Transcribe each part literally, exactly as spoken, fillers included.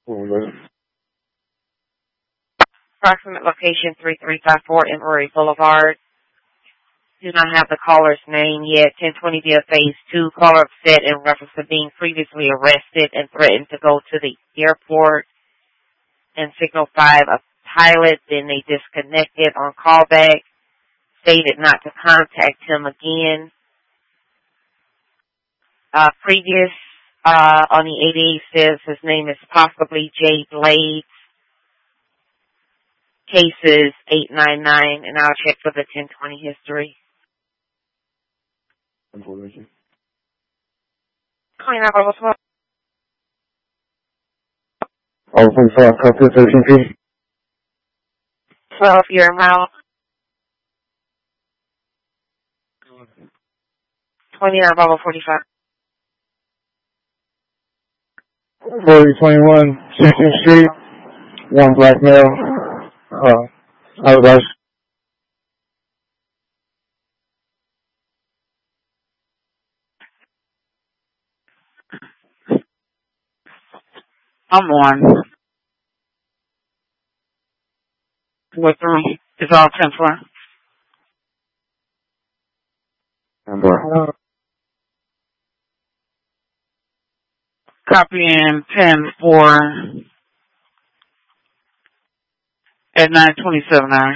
Approximate location three three five four Emory Boulevard. Do not have the caller's name yet. ten twenty via phase two. Caller upset in reference to being previously arrested and threatened to go to the airport. And signal five, a pilot. Then they disconnected on callback. Stated not to contact him again. Uh, previous uh, on the eighty-eight says his name is possibly Jay Blades. Cases eight nine nine, and I'll check for the ten twenty history. Information. twenty-nine level twelve. All from five, copy thirteen feet. twelve year mile. twenty-nine level forty-five. forty twenty-one, sixteenth Street, one black male, uh, otherwise. I'm on. What three? It's all ten four. Number. Copy in ten four at nine twenty-seven hours.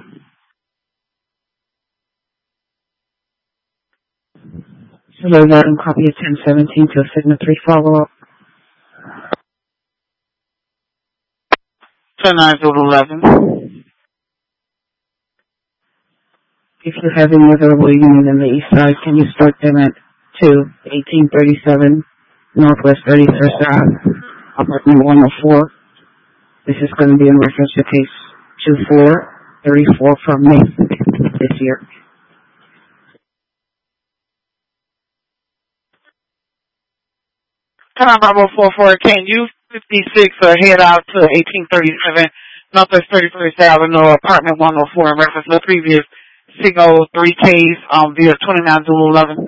Hello, Madam. Copy of ten seventeen to Sigma three follow up. ten nine eleven. If you have any other waiting in the east side, can you start them at two eighteen thirty-seven Northwest thirty-first Ave, apartment one oh four. This is going to be in reference to case two four thirty-four from May this year. Time Bravo four four, can you fifty-six uh, head out to eighteen thirty-seven Northwest thirty-first Avenue, apartment one oh four, in reference to the previous single three case um, via twenty-nine Zulu eleven.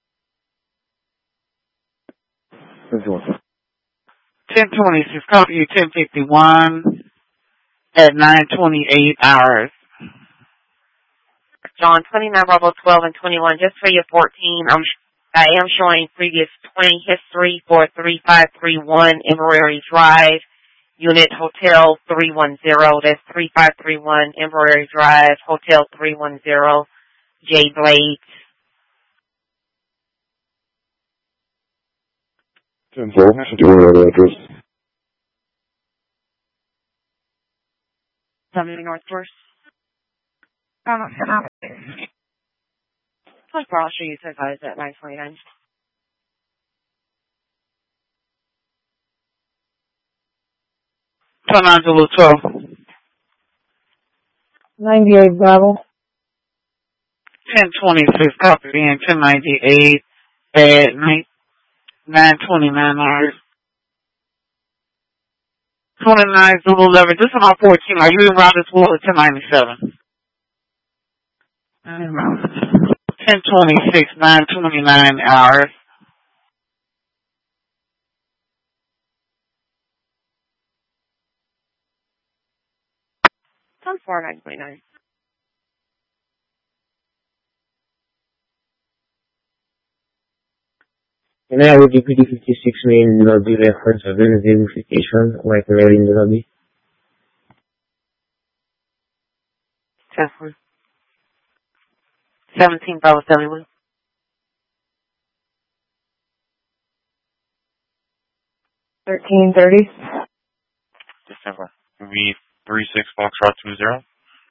ten twenty-six, copy you ten fifty-one at nine twenty-eight hours. John, twenty-nine Bravo twelve and twenty-one, just for your fourteen, I'm, I am showing previous twenty history for three five three one Emory Drive, Unit Hotel three one zero. That's three five three one Emory Drive, Hotel three one zero, J. Blades. ten four, do you know the address? Something North First. Oh, no, no. I'll show you the guys at nine twenty-nine. twenty-nine Zulu twelve. ninety-eight Bravo. ten twenty-six, copy in ten ninety-eight at nine twenty-nine hours. twenty-nine Zulu eleven, this is about fourteen. Are you in route as well at ten ninety-seven? ten twenty-six, nine twenty-nine hours. ten four, nine twenty-nine. Can I have a D P D fifty-six main lobby reference of the verification like mail in the lobby? ten four. seventeen Bravo seventy-one. thirteen thirty. December. V three six Foxtrot two zero.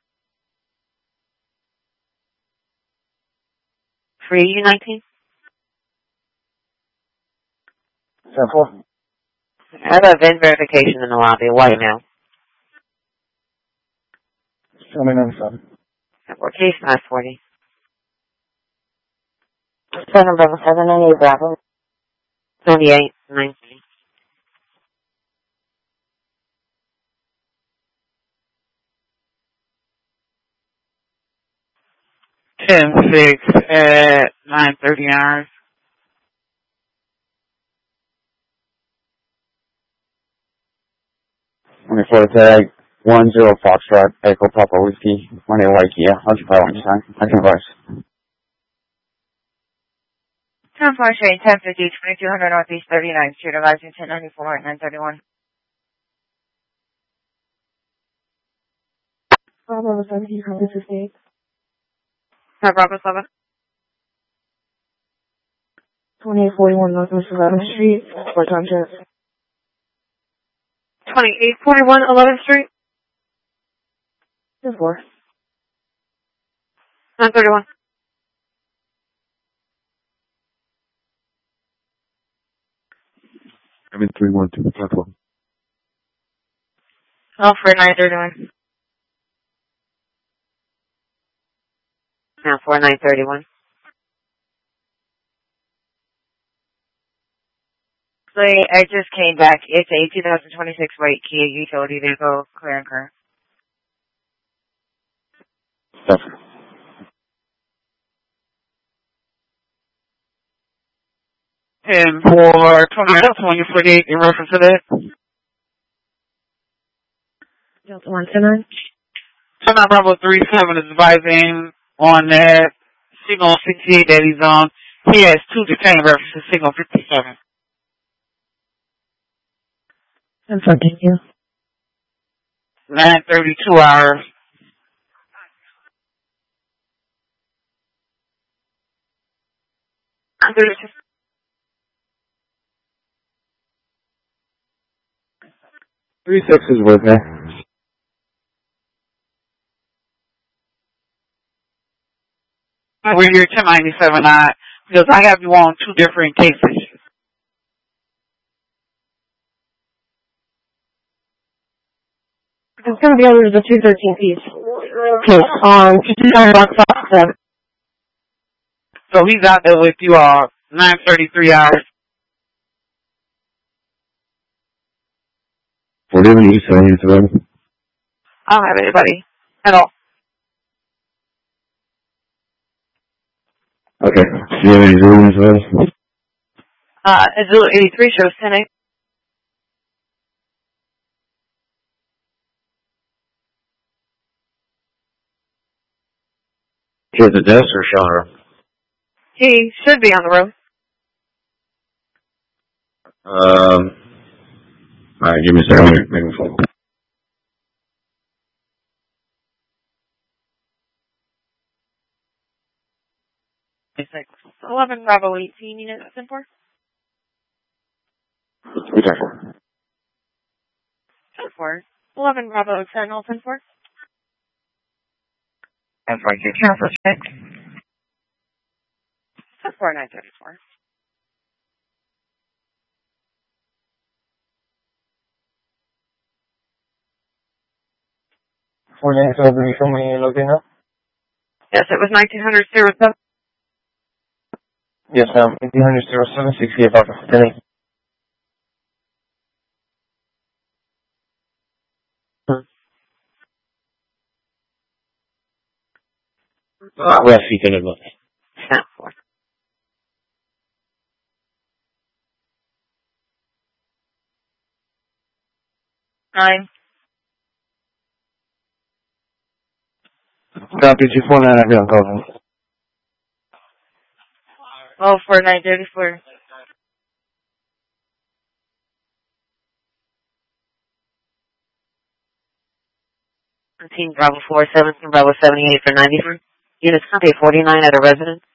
Free U nineteen. ten four. I have event verification in the lobby. White now. Show me ninety-seven. What case nine forty? Seven Bravo seven ninety-eight Bravo. twenty-eight nineteen. ten six at nine thirty hours. twenty-four tag, one zero Foxtrot, Echo Papa Whiskey, one eight White Kia, occupy one time. I can advise. ten four Shade, ten fifty, twenty-two hundred Northeast thirty-ninth Street, advising ten ninety-four at nine thirty-one. Bravo seventeen, this is Dave. Hi, Bravo seven. twenty-eight forty-one Northwest eleventh Street, four times jet. twenty-eight forty-one eleventh Street, ten four. nine thirty-one. I'm in three one two platform. Oh, for nine thirty-one. Now for nine thirty-one. So I just came back. It's a two thousand twenty-six white Kia utility vehicle, clear and current. Yes. And for twenty-nine twenty forty-eight, in reference to that? Delta one ten nine. twenty-nine Bravo three seven is advising on that signal sixty-eight that he's on. He has two detained references to signal fifty-seven. ten four, thank you. nine thirty-two hours. Three six is with me. We're here ten ninety-seven I, because I have you on two different cases. It's going to be under the two thirteen piece. Okay, um, fifty-nine bucks off seven. So he's out there with you all nine thirty-three hours. Whatever you say, it's available. I don't have anybody at all. Okay. Do you have any Zulu's available? Uh, Zulu eighty-three shows ten eight. Here's the desk or shower? He should be on the road. Um, alright, give me a second. Make me phone. eleven Bravo eighteen units, ten four. We ten four. ten four. eleven Bravo ten, all ten four. ten four, you cancel check. ten four, nine thirty-four. Four nine seven, you show me looking up? Yes, it was nineteen hundred zero seven. Yes, ma'am. eighteen hundred zero seven sixty-eight Papa. ten eight. Ah, we're speaking about it. ten four. Nine. Copy two four nine, I'll be on call. Oh, for nine thirty-four. Team Bravo four, seventeen Bravo seventy-eight for ninety-three. Units Company forty-nine at a residence.